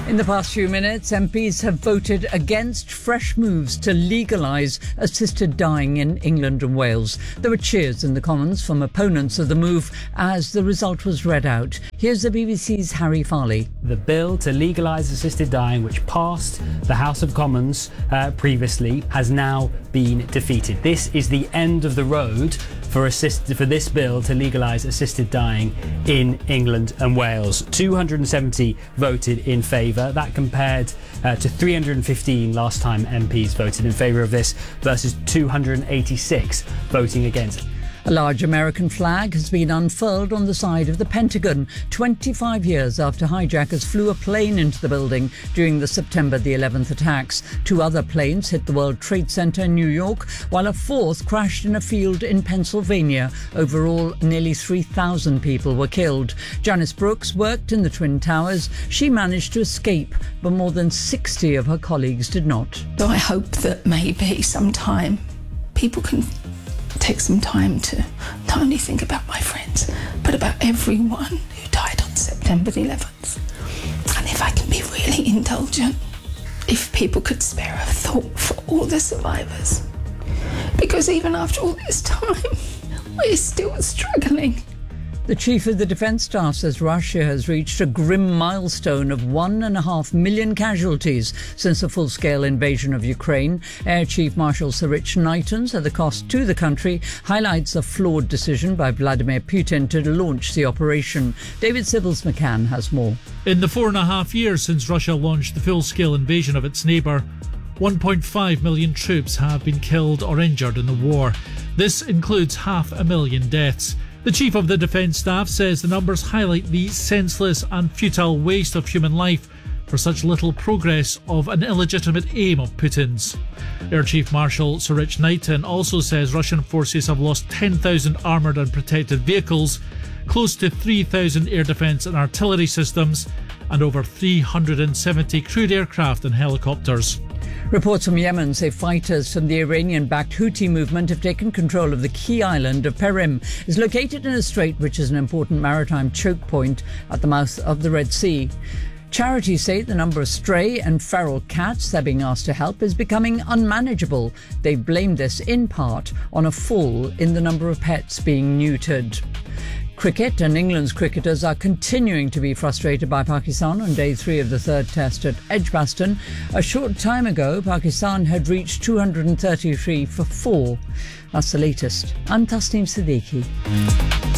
In the past few minutes, MPs have voted against fresh moves to legalise assisted dying in England and Wales. There were cheers in the Commons from opponents of the move as the result was read out. Here's the BBC's Harry Farley. The bill to legalise assisted dying, which passed the House of Commons previously, has now been defeated. This is the end of the road for this bill to legalise assisted dying in England and Wales. 270 voted in favour. That compared to 315 last time MPs voted in favour of this versus 286 voting against. A large American flag has been unfurled on the side of the Pentagon 25 years after hijackers flew a plane into the building during the September the 11th attacks. 2 other planes hit the World Trade Center in New York, while a 4th crashed in a field in Pennsylvania. Overall, nearly 3,000 people were killed. Janice Brooks worked in the Twin Towers. She managed to escape, but more than 60 of her colleagues did not. So I hope that maybe sometime people can take some time to not only think about my friends, but about everyone who died on September the 11th. And if I can be really indulgent, if people could spare a thought for all the survivors. Because even after all this time, we're still struggling. The chief of the Defence Staff says Russia has reached a grim milestone of 1.5 million casualties since the full-scale invasion of Ukraine. Air Chief Marshal Sir Rich Knighton said the cost to the country highlights a flawed decision by Vladimir Putin to launch the operation. David Sybills-McCann has more. In the 4.5 years since Russia launched the full-scale invasion of its neighbour, 1.5 million troops have been killed or injured in the war. This includes 500,000 deaths. The Chief of the Defence Staff says the numbers highlight the senseless and futile waste of human life for such little progress of an illegitimate aim of Putin's. Air Chief Marshal Sir Rich Knighton also says Russian forces have lost 10,000 armoured and protected vehicles, close to 3,000 air defence and artillery systems, and over 370 crewed aircraft and helicopters. Reports from Yemen say fighters from the Iranian-backed Houthi movement have taken control of the key island of Perim. It's located in a strait which is an important maritime choke point at the mouth of the Red Sea. Charities say the number of stray and feral cats they're being asked to help is becoming unmanageable. They've blamed this in part on a fall in the number of pets being neutered. Cricket and England's cricketers are continuing to be frustrated by Pakistan on day 3 of the 3rd test at Edgbaston. A short time ago, Pakistan had reached 233 for 4. That's the latest. I'm Tasneem Siddiqui.